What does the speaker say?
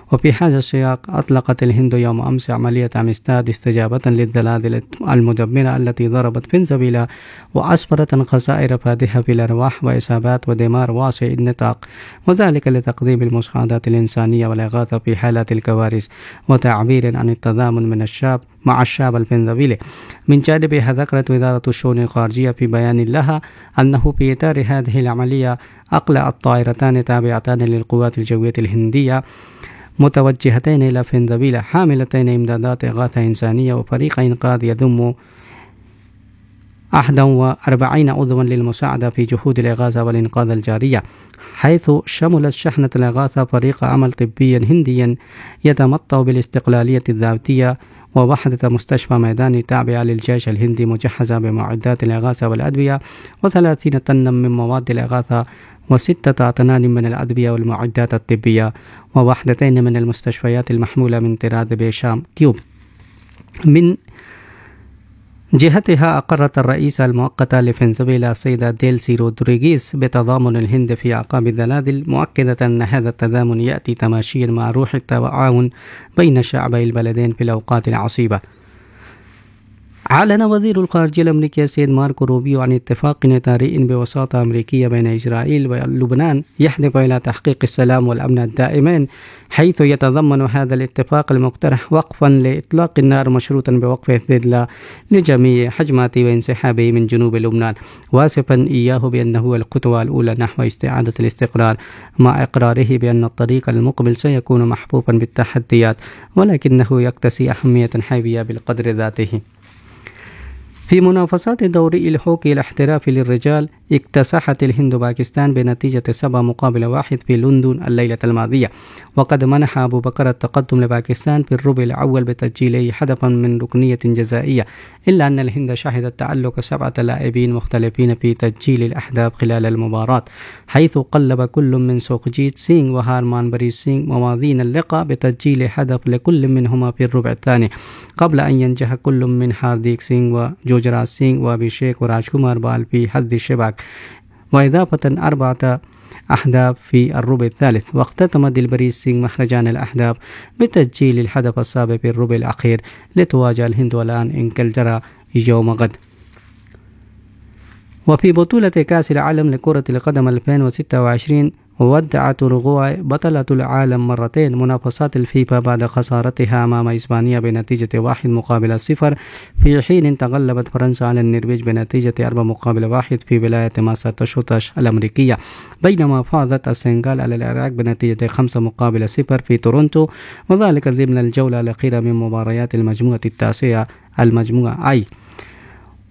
وفي هذا السياق أطلقت الهند يوم أمس عملية أمستاد استجابة للزلازل المدمرة التي ضربت فنزويلا وأسفرت عن خسائر فادحة في الأرواح وإصابات ودمار واسع النطاق، وذلك لتقديم المساعدات الإنسانية والإغاثة في حالات الكوارث وتعبير عن التضامن من الشعب مع الشعب الفنزويلي. من جانبها ذكرت وزارة الشؤون الخارجية في بيان لها أنه في إطار هذه العملية أقلعت طائرتان تابعتان للقوات الجوية الهندية متوجهتين إلى فنزويلا حاملتين إمدادات إغاثة إنسانية وفريق إنقاذ يضم 41 عضوا للمساعدة في جهود الإغاثة والإنقاذ الجارية، حيث شملت شحنة الإغاثة فريق عمل طبي هندي يتمتع بالاستقلالية الذاتية ووحدة مستشفى ميداني تابعة للجيش الهندي مجهزة بمعدات الإغاثة والأدوية و30 طنا من مواد الإغاثة و6 أطنان من الأدوية والمعدات الطبية ووحدتين من المستشفيات المحمولة من طراد بشام كيوب. من جهتها أقرت الرئيسة المؤقتة لفنزويلا السيدة ديلسي رودريغيز بتضامن الهند في أعقاب الزلازل، مؤكدة أن هذا التضامن يأتي تماشيا مع روح التعاون بين شعبي البلدين في الأوقات العصيبة. أعلن وزير الخارجية الأمريكي السيد ماركو روبيو عن اتفاق إطاري بوساطة أمريكية بين إسرائيل ولبنان يهدف إلى تحقيق السلام والأمن الدائمين، حيث يتضمن هذا الاتفاق المقترح وقفا لإطلاق النار مشروطا بوقف الذل لجميع هجماته وانسحابه من جنوب لبنان، واصفا إياه بأنه الخطوة الأولى نحو استعادة الاستقرار، مع إقراره بأن الطريق المقبل سيكون محفوفا بالتحديات ولكنه يكتسي أهمية حيوية بالقدر ذاته. في منافسات دوري الهوكي الاحترافي للرجال اكتسحت الهند باكستان بنتيجة 7-1 في لندن الليلة الماضية، وقد منح أبو بكر التقدم لباكستان في الربع الأول بتسجيله هدفا من ركنية جزائية، إلا أن الهند شهدت تألق 7 لاعبين مختلفين في تسجيل الأهداف خلال المباراة، حيث قلب كل من سوخجيت سينغ وهارمان بريت سينغ موازين اللقاء بتسجيل هدف لكل منهما في الربع الثاني، قبل أن ينجح كل من هارديك سينغ وجوجراج سينغ وأبيشيك وراجكمار بال في حد الشباك، وإضافة 4 أهداف في الربع الثالث. واختتم ديلبريت سينغ مهرجان الأهداف بتسجيل الهدف السابع في الربع الأخير لتواجه الهند والآن إنجلترا يوم غد. وفي بطولة كأس العالم لكرة القدم 2026 ودعت أوروغواي بطلة العالم مرتين منافسات الفيفا بعد خسارتها أمام إسبانيا بنتيجة 1-0، في حين تغلبت فرنسا على النرويج بنتيجة 4-1 في ولاية ماساتشوستس الأمريكية، بينما فازت السنغال على العراق بنتيجة 5-0 في تورونتو، وذلك ضمن الجولة الأخيرة من مباريات المجموعة التاسعة المجموعة أي.